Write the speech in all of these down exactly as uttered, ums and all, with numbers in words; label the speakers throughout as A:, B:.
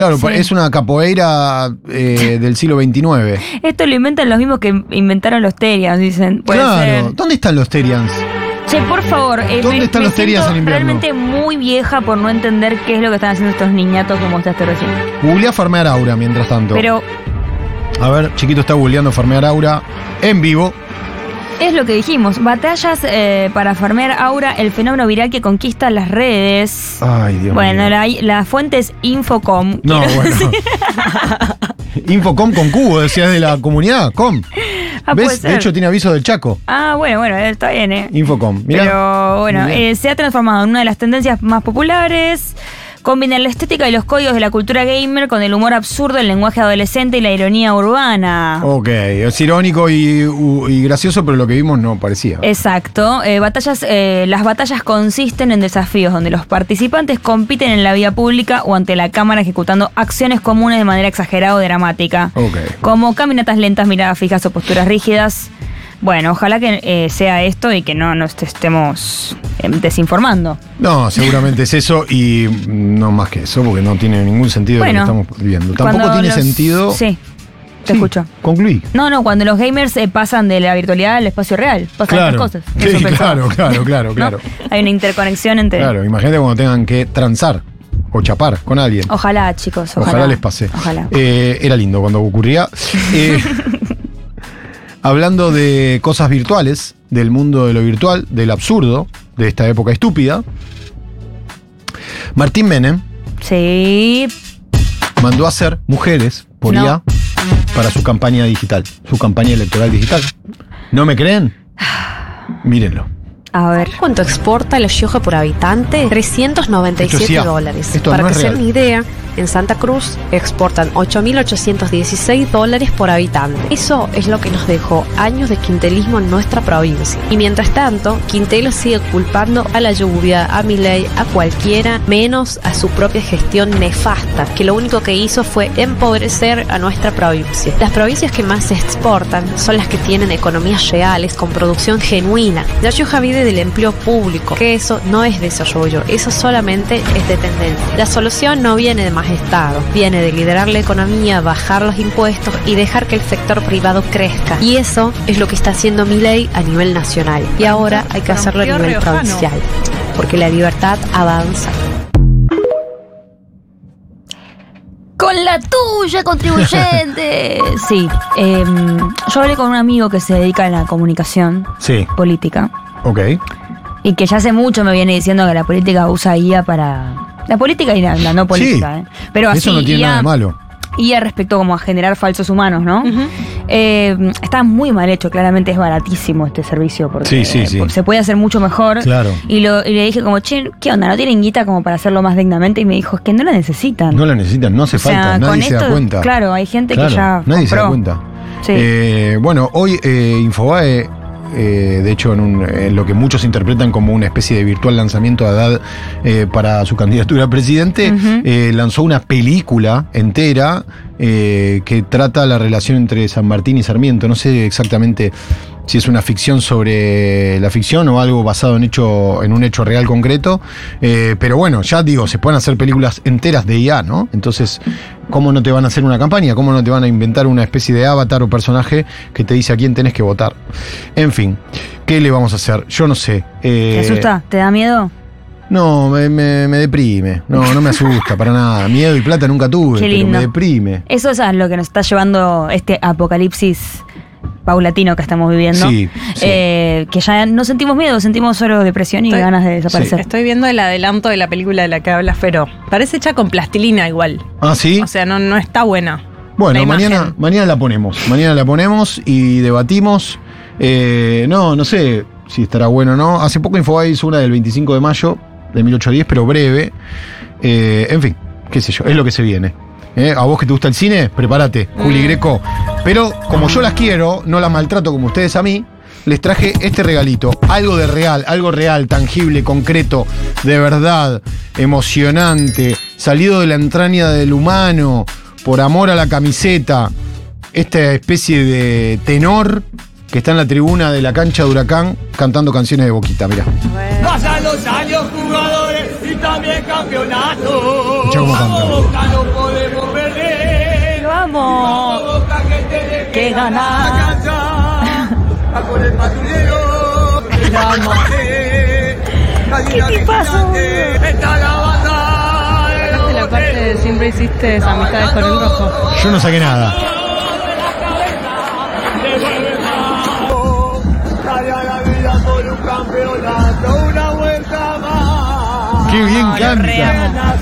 A: Claro,
B: Sí.
A: es una capoeira eh, del siglo veintinueve.
B: Esto lo inventan los mismos que inventaron los Terians, dicen. Puede
A: Claro,
B: ser.
A: ¿dónde están los Terians?
B: Che, por favor, eh,
A: ¿Dónde
B: me,
A: están
B: me
A: los Terians
B: siento
A: en invierno?
B: realmente muy vieja por no entender qué es lo que están haciendo estos niñatos que mostraste recién.
A: Googlea farmear aura mientras tanto.
B: Pero
A: A ver, Chiquito está googleando farmear aura en vivo.
B: es lo que dijimos, batallas eh, para farmear aura, el fenómeno viral que conquista las redes.
A: Ay, Dios
B: Bueno,
A: mío.
B: la, la fuente es Infocom.
A: No,
B: Quiero
A: bueno.
B: decir-
A: Infocom con cubo, decías de la comunidad. Com.
B: Ah, puede
A: ¿Ves? De
B: ser.
A: hecho, tiene aviso del Chaco.
B: Ah, bueno, bueno, está bien, ¿eh?
A: Infocom. Mirá.
B: Pero bueno,
A: Muy bien.
B: eh, se ha transformado en una de las tendencias más populares. Combina la estética y los códigos de la cultura gamer con el humor absurdo, el lenguaje adolescente y la ironía urbana.
A: Ok, es irónico y, u- y gracioso, pero lo que vimos no parecía.
B: Exacto. Eh, batallas, eh, las batallas consisten en desafíos donde los participantes compiten en la vía pública o ante la cámara ejecutando acciones comunes de manera exagerada o dramática.
A: Ok.
B: Como caminatas lentas, miradas fijas o posturas rígidas. Bueno, ojalá que eh, sea esto y que no nos estemos eh, desinformando.
A: No, seguramente es eso y no más que eso, porque no tiene ningún sentido
B: Bueno,
A: lo que estamos viendo. Tampoco
B: Cuando
A: tiene
B: los-
A: sentido.
B: Sí, te
A: Sí,
B: escucho.
A: Concluí.
B: No, no, cuando los gamers eh, pasan de la virtualidad al espacio real, pasan
A: Claro.
B: estas cosas.
A: Sí,
B: Eso pensaba.
A: claro, claro, claro,
B: ¿No?
A: claro.
B: Hay una interconexión entre...
A: Claro, imagínate cuando tengan que transar o chapar con alguien.
B: Ojalá, chicos, ojalá.
A: Ojalá les pase.
B: Ojalá.
A: Eh, era lindo cuando ocurría. Eh, hablando de cosas virtuales, del mundo de lo virtual, del absurdo, de esta época estúpida, Martín Menem
B: Sí.
A: mandó a hacer mujeres por
B: No.
A: I A para su campaña digital, su campaña electoral digital. ¿No me creen? Mírenlo.
B: A ver.
C: ¿Cuánto exporta La Rioja por habitante? trescientos noventa y siete
A: Esto es I A.
C: dólares.
A: Esto
C: Para
A: no
C: que
A: es
C: se den
A: real.
C: una idea, en Santa Cruz exportan ocho mil ochocientos dieciséis dólares por habitante. Eso es lo que nos dejó años de quintelismo en nuestra provincia. Y mientras tanto, Quintelo sigue culpando a la lluvia, a Milei, a cualquiera, menos a su propia gestión nefasta, que lo único que hizo fue empobrecer a nuestra provincia. Las provincias que más se exportan son las que tienen economías reales, con producción genuina. La Rioja vive del empleo público, que eso no es desarrollo, eso solamente es de tendencia. La solución no viene de más Estado, viene de liderar la economía, bajar los impuestos y dejar que el sector privado crezca. Y eso es lo que está haciendo Milei a nivel nacional. Y ahora hay que hacerlo a
D: Rompió
C: nivel
D: riojano.
C: provincial, porque la libertad avanza.
B: Con la tuya, contribuyente. Sí. eh, yo hablé con un amigo que se dedica a la comunicación
A: Sí,
B: política
A: ok.
B: y que ya hace mucho me viene diciendo que la política usa I A para... La política y la, la no política, ¿eh? Pero así,
A: Eso no tiene
B: I A,
A: nada de malo.
B: I A respecto como a generar falsos humanos, ¿no?
D: Ujú.
B: Eh, está muy mal hecho, claramente es baratísimo este servicio porque
A: Sí, sí, sí.
B: eh, se puede hacer mucho mejor.
A: Claro.
B: Y, lo, y le dije como, che, ¿qué onda? ¿No tienen guita como para hacerlo más dignamente? Y me dijo, es que no la necesitan.
A: No la necesitan, no hace
B: O sea,
A: falta, nadie
B: con
A: se da
B: esto,
A: cuenta.
B: Claro, hay gente
A: Claro,
B: que ya
A: nadie se da
B: compró.
A: cuenta.
B: Sí.
A: Eh, bueno, hoy eh, Infobae, eh, de hecho en, un- en lo que muchos interpretan como una especie de virtual lanzamiento de Haddad eh, para su candidatura a presidente,
B: Ujú.
A: eh, lanzó una película entera eh, que trata la relación entre San Martín y Sarmiento. No sé exactamente si es una ficción sobre la ficción o algo basado en hecho en un hecho real concreto, eh, pero bueno, ya digo, se pueden hacer películas enteras de I A, ¿no? Entonces, ¿cómo no te van a hacer una campaña? ¿Cómo no te van a inventar una especie de avatar o personaje que te dice a quién tenés que votar? En fin, ¿qué le vamos a hacer? Yo no sé. Eh,
B: ¿Te asusta? ¿Te da miedo?
A: No, me, me- me deprime. No, no me asusta para nada. Miedo y plata nunca tuve,
B: Qué
A: pero
B: lindo.
A: me deprime.
B: Eso es a lo que nos está llevando este apocalipsis paulatino que estamos viviendo.
A: Sí, sí.
B: Eh, que ya no sentimos miedo, sentimos solo depresión y
D: Estoy-
B: ganas de desaparecer.
D: Estoy viendo el adelanto de la película de la que habla Fero. Parece hecha con plastilina igual.
A: Ah, sí.
D: O sea, no, no está buena.
A: Bueno,
D: la imagen.
A: mañana, mañana la ponemos. Mañana la ponemos y debatimos. Eh, no, no sé si estará bueno o no. Hace poco Infobae hizo una del veinticinco de mayo de mil ochocientos diez, pero breve. Eh, en fin, qué sé yo, es lo que se viene. Eh, a vos que te gusta el cine, prepárate, Juli Greco. Pero como yo las quiero, no las maltrato como ustedes a mí, les traje este regalito. Algo de real, algo real, tangible, concreto, de verdad, emocionante, salido de la entraña del humano, por amor a la camiseta. Esta especie de tenor que está en la tribuna de la cancha de Huracán cantando canciones de Boquita, mirá.
E: Pasan los años jugadores y también campeonatos.
A: Escuchá cómo canta.
E: Boca no podemos
B: que ganar. ¿Qué tipazo?
D: ¿Sacaste la parte de siempre hiciste amistades con el rojo?
A: Yo no saqué nada. ¡Qué bien
B: No, lo
A: canta!
B: reamo.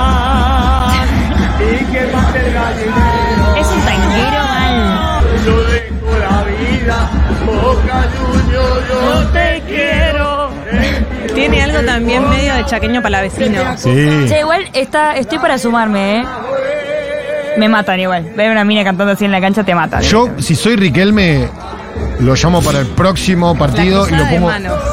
B: Es un tanguero mal.
D: No te quiero. Tiene algo también medio de chaqueño palavecino.
A: Sí.
B: Che, igual está, estoy para sumarme, ¿eh? Me matan igual. Ver una mina cantando así en la cancha te mata.
A: Yo, si soy Riquelme, lo llamo para el próximo partido y lo pongo,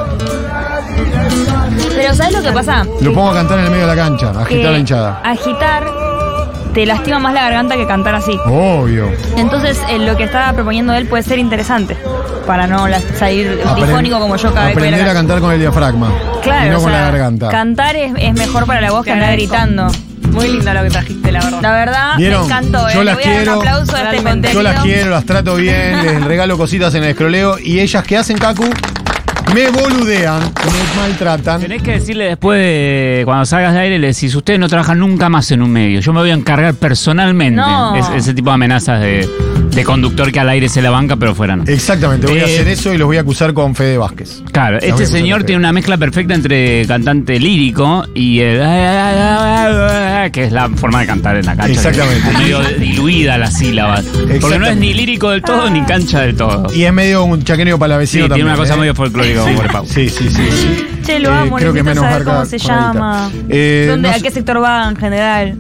B: Pero ¿sabes lo que pasa?
A: lo pongo a cantar en el medio de la cancha, a agitar
B: Que
A: la hinchada.
B: agitar te lastima más la garganta que cantar así.
A: Obvio.
B: Entonces, eh, lo que estaba proponiendo él puede ser interesante. Para no la- salir
A: Apren-
B: difónico como yo cada vez que voy a la
A: Aprender a
B: cancha.
A: cantar con el diafragma.
B: Claro,
A: y no
B: o
A: con
B: sea,
A: la garganta.
B: Cantar es, es mejor para la voz que
D: Te
B: andar
D: agradezco.
B: gritando.
D: Muy lindo lo que trajiste, la verdad.
B: La verdad,
A: ¿Vieron?
B: me encantó.
A: Yo
B: eh.
A: las
B: Le voy a dar
A: quiero.
B: un aplauso a este
D: Realmente.
B: contenido.
A: Yo las quiero, las trato bien, les regalo cositas en el escroleo. Y ellas, ¿qué hacen, Cacu? Me boludean, me maltratan.
E: Tenés que decirle después de cuando salgas de aire, le decís, ustedes no trabajan nunca más en un medio. Yo me voy a encargar personalmente.
B: No.
E: Es- ese tipo de amenazas de, de conductor que al aire se la banca, pero fuera no.
A: Exactamente, voy a
E: Eh,
A: hacer eso y los voy a acusar con Fede Vázquez.
E: Claro,
A: La voy a
E: este
A: acusar
E: señor
A: de
E: tiene una mezcla perfecta entre cantante lírico y el que es la forma de cantar en la cancha.
A: Exactamente.
E: Es medio diluida las sílabas. Porque no es
A: Exactamente.
E: ni lírico del todo ni cancha del todo.
A: Y es medio un chaqueño palavecino
E: Sí,
A: también.
E: tiene una cosa
A: ¿eh?
E: medio folclórica como por Pau.
A: Sí, sí, sí. sí.
B: Che, lo
A: Eh,
B: amo,
A: creo que
B: necesito
A: menos
B: saber
A: marca
B: cómo se
A: con ahorita.
B: llama.
A: Eh,
B: ¿Dónde,
A: no
B: ¿A
A: sé-
B: qué sector va en general?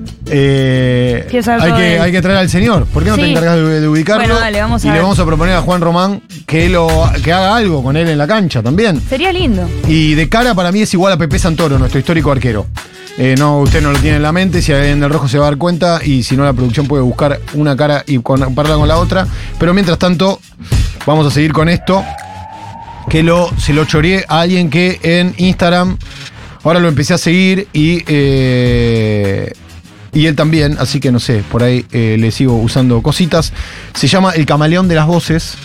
A: Eh,
B: Quiero saber
A: hay,
B: todo de
A: que,
B: él.
A: hay que traer al señor. ¿Por qué no te
B: Sí.
A: encargas de, de ubicarlo?
B: Bueno, dale, vamos a
A: y le
B: ver.
A: vamos a proponer a Juan Román que, lo, que haga algo con él en la cancha también.
B: Sería lindo.
A: Y de cara para mí es igual a Pepe Santoro, nuestro histórico arquero. Eh, no, usted no lo tiene en la mente, si alguien del rojo se va a dar cuenta y si no la producción puede buscar una cara y compararla con la otra. Pero mientras tanto, vamos a seguir con esto. Que lo, se lo choreé a alguien que en Instagram, ahora lo empecé a seguir y, eh, y él también, así que no sé, por ahí eh, le sigo usando cositas. Se llama El Camaleón de las Voces.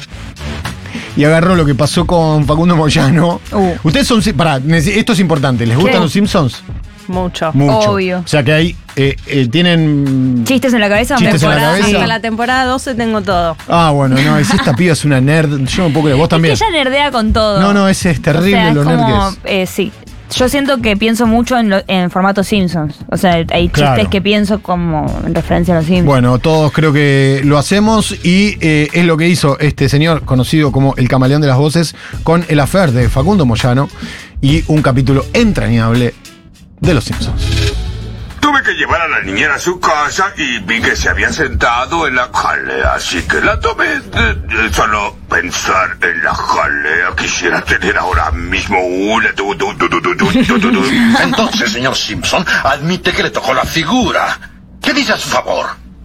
A: Y agarró lo que pasó con Facundo Moyano.
B: Uh.
A: Ustedes son. Pará, neces- esto es importante. ¿Les gustan
B: ¿Qué?
A: los Simpsons?
D: Mucho.
A: Mucho.
B: Obvio.
A: O sea que ahí eh, eh, tienen.
B: ¿Chistes en la cabeza?
A: Chistes en la
B: Temporada,
A: cabeza.
B: sí.
D: Hasta la temporada doce tengo todo.
A: Ah, bueno, no, si esta piba es una nerd. Yo no puedo creer. Vos
B: Es
A: también.
B: que ella nerdea con todo.
A: No, no, ese es terrible
B: O sea, es
A: lo nerd
B: como,
A: que
B: eh, sí. Yo siento que pienso mucho en, lo- en formato Simpsons. O sea, hay
A: Claro.
B: chistes que pienso como en referencia a los Simpsons.
A: Bueno, todos creo que lo hacemos y eh, es lo que hizo este señor conocido como el Camaleón de las Voces con el affair de Facundo Moyano y un capítulo entrañable de Los Simpsons.
F: Tuve que llevar a la niñera a su casa y vi que se había sentado en la jalea, así que la tomé. De, de solo pensar en la jalea, quisiera tener ahora mismo una. Tu, tu, tu, tu, tu, tu, tu, tu, tu.
G: Entonces, señor Simpson, admite que le tocó la figura. ¿Qué dice a su favor?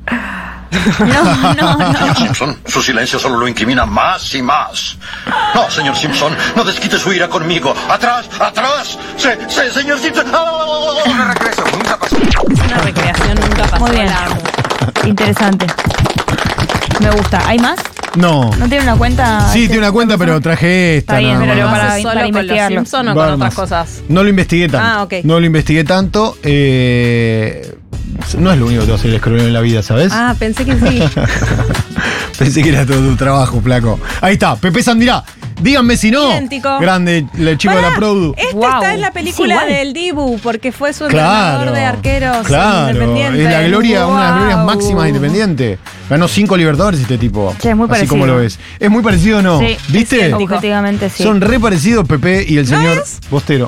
B: No, no, no.
G: Señor Simpson, su silencio solo lo incrimina más y más. No, señor Simpson, no desquite su ira conmigo. ¡Atrás! ¡Atrás! Se, se, señor Simpson. ¡Oh!
F: Un regreso, nunca pasó.
D: Es una recreación, nunca pasó.
B: Muy bien.
D: La amo.
B: Interesante. Me gusta. ¿Hay más?
A: No.
B: ¿No tiene una cuenta?
A: Sí, tiene una cuenta, pero traje esta.
B: Está bien,
A: nada
B: pero
A: más.
D: ¿Lo
B: para-
D: haces solo
B: para
D: con los
B: investigarlo.
D: Simpson o
A: Va
D: con otras
A: más.
D: cosas?
A: No lo investigué tanto.
D: Ah, ok.
A: No lo investigué tanto. eh, no es lo único que te va a hacer el escrolleo en la vida, ¿sabes?
D: Ah, pensé que sí.
A: Pensé que era todo tu trabajo, flaco. Ahí está, Pepe Sandirá. Díganme si no.
D: Idéntico.
A: Grande, el chico de la
D: Pará,
A: Produ.
D: Este
B: Wow.
D: está en la película
B: Es igual.
D: del Dibu, porque fue su
A: Claro.
D: entrenador de arqueros
A: Claro.
D: independientes.
A: Es la gloria, una de las glorias
B: Wow.
A: máximas de Independiente. Ganó cinco Libertadores este tipo.
B: Che, es muy
A: Así
B: parecido.
A: como lo ves. ¿Es muy parecido o no?
B: Sí,
A: ¿Viste?
B: sí, objetivamente sí.
A: Son re parecidos Pepe y el señor
D: es?
A: Bostero.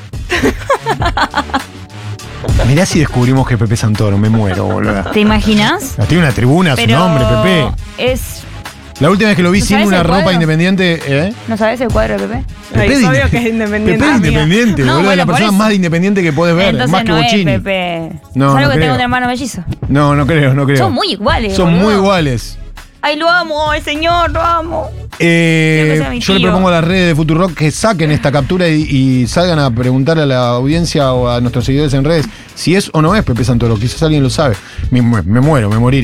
A: Mirá si descubrimos que es Pepe Santoro, me muero, boludo.
B: ¿Te imaginas?
A: Tiene una tribuna a su
B: Pero
A: nombre, Pepe.
B: Es.
A: La última vez que lo vi
B: ¿No
A: sin
B: sabes
A: una
B: el
A: ropa
B: cuadro?
A: independiente, ¿eh?
B: ¿No sabes el cuadro de Pepe?
D: Ay, es
A: de
D: obvio
A: inde-
D: que es independiente,
A: Pepe es
D: amiga.
A: independiente,
B: No,
A: boludo.
B: bueno,
A: es la
B: por
A: persona
B: eso.
A: más independiente que puedes ver,
B: Entonces
A: más que
B: no es
A: Bocini.
B: Pepe.
A: No,
B: Salvo
A: no
B: que
A: creo.
B: tengo un hermano mellizo.
A: No, no creo, no creo.
B: Son muy iguales.
A: Son
B: boludo.
A: muy iguales.
B: Ay, lo amo, el señor, lo amo.
A: Eh,
B: Quiero que sea mi
A: yo le
B: tío.
A: propongo a las redes de Futurock que saquen esta captura y, y salgan a preguntar a la audiencia o a nuestros seguidores en redes si es o no es Pepe Santoro. Quizás alguien lo sabe. Me, me muero, me moriría.